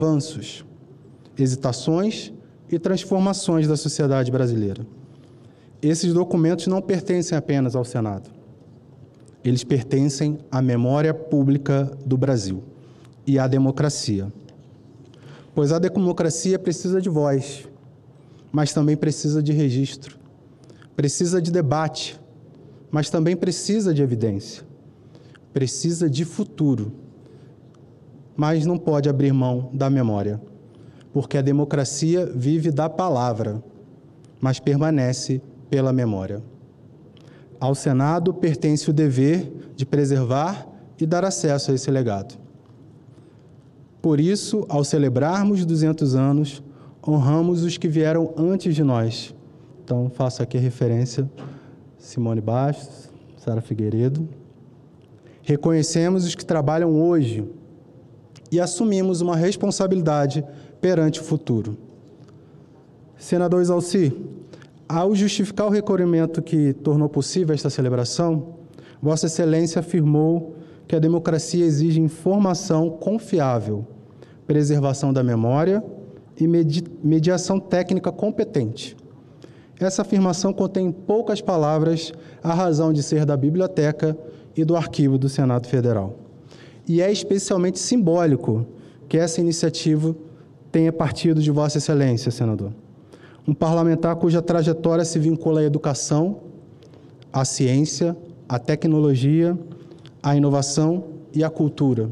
avanços, hesitações e transformações da sociedade brasileira. Esses documentos não pertencem apenas ao Senado. Eles pertencem à memória pública do Brasil e à democracia. Pois a democracia precisa de voz, mas também precisa de registro. Precisa de debate, mas também precisa de evidência. Precisa de futuro, mas não pode abrir mão da memória, porque a democracia vive da palavra, mas permanece pela memória. Ao Senado pertence o dever de preservar e dar acesso a esse legado. Por isso, ao celebrarmos 200 anos, honramos os que vieram antes de nós. Então, faço aqui a referência Simone Bastos, Sara Figueiredo. Reconhecemos os que trabalham hoje e assumimos uma responsabilidade perante o futuro. Senador Exalci, ao justificar o requerimento que tornou possível esta celebração, Vossa Excelência afirmou que a democracia exige informação confiável, preservação da memória e mediação técnica competente. Essa afirmação contém em poucas palavras a razão de ser da Biblioteca e do Arquivo do Senado Federal. E é especialmente simbólico que essa iniciativa tenha partido de Vossa Excelência, senador. Um parlamentar cuja trajetória se vincula à educação, à ciência, à tecnologia, à inovação e à cultura.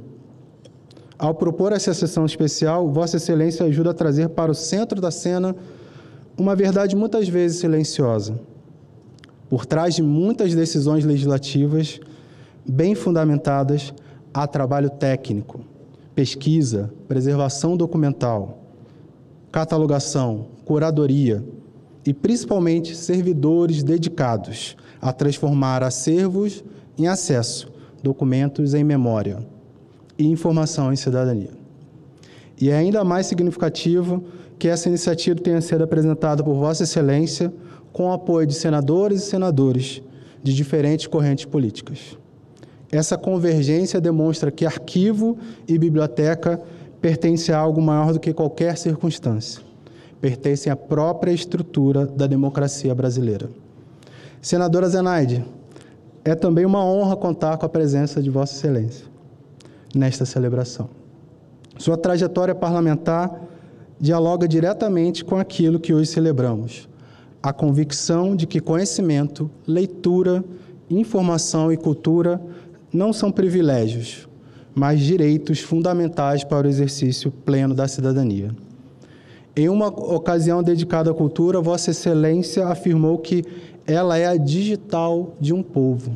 Ao propor essa sessão especial, Vossa Excelência ajuda a trazer para o centro da cena uma verdade muitas vezes silenciosa. Por trás de muitas decisões legislativas bem fundamentadas, há trabalho técnico, pesquisa, preservação documental, catalogação, curadoria e, principalmente, servidores dedicados a transformar acervos em acesso, documentos em memória e informação em cidadania. E é ainda mais significativo que essa iniciativa tenha sido apresentada por Vossa Excelência com o apoio de senadores e senadores de diferentes correntes políticas. Essa convergência demonstra que arquivo e biblioteca pertencem a algo maior do que qualquer circunstância. Pertencem à própria estrutura da democracia brasileira. Senadora Zenaide, é também uma honra contar com a presença de Vossa Excelência nesta celebração. Sua trajetória parlamentar dialoga diretamente com aquilo que hoje celebramos, a convicção de que conhecimento, leitura, informação e cultura não são privilégios, mas direitos fundamentais para o exercício pleno da cidadania. Em uma ocasião dedicada à cultura, Vossa Excelência afirmou que ela é a digital de um povo.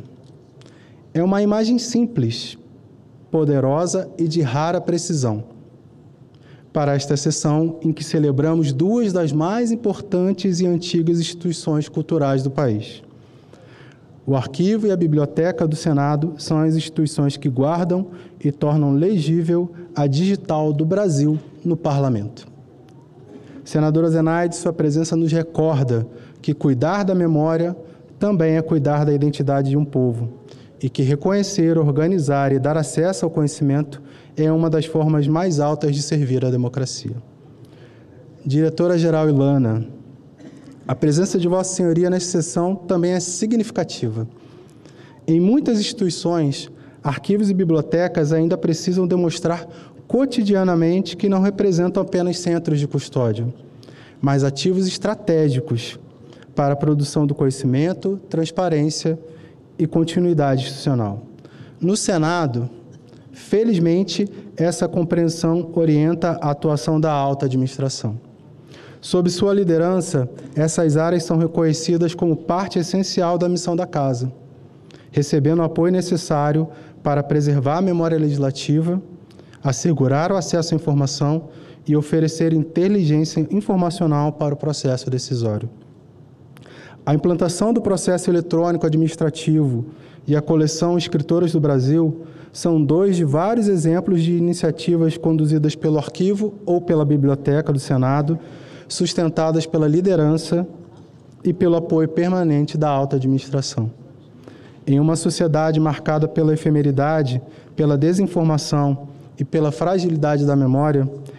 É uma imagem simples, poderosa e de rara precisão para esta sessão em que celebramos duas das mais importantes e antigas instituições culturais do país. O Arquivo e a Biblioteca do Senado são as instituições que guardam e tornam legível a digital do Brasil no Parlamento. Senadora Zenaide, sua presença nos recorda que cuidar da memória também é cuidar da identidade de um povo e que reconhecer, organizar e dar acesso ao conhecimento é uma das formas mais altas de servir à democracia. Diretora-Geral Ilana, a presença de Vossa Senhoria nesta sessão também é significativa. Em muitas instituições, arquivos e bibliotecas ainda precisam demonstrar cotidianamente que não representam apenas centros de custódia, mas ativos estratégicos para a produção do conhecimento, transparência e continuidade institucional. No Senado, felizmente, essa compreensão orienta a atuação da alta administração. Sob sua liderança, essas áreas são reconhecidas como parte essencial da missão da Casa, recebendo o apoio necessário para preservar a memória legislativa, assegurar o acesso à informação e oferecer inteligência informacional para o processo decisório. A implantação do processo eletrônico administrativo e a coleção Escritoras do Brasil são dois de vários exemplos de iniciativas conduzidas pelo Arquivo ou pela Biblioteca do Senado, sustentadas pela liderança e pelo apoio permanente da alta administração. Em uma sociedade marcada pela efemeridade, pela desinformação e pela fragilidade da memória,